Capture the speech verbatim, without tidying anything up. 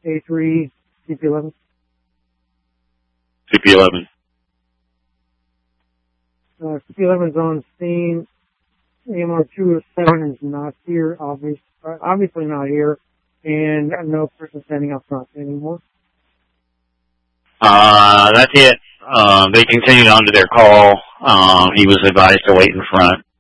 A three, C P eleven. C P eleven. Uh, C P eleven is on scene. A M R two oh seven is not here, obvious, uh, obviously not here, and no person standing up front anymore. Uh, that's it. Uh, they continued on to their call. Uh, he was advised to wait in front.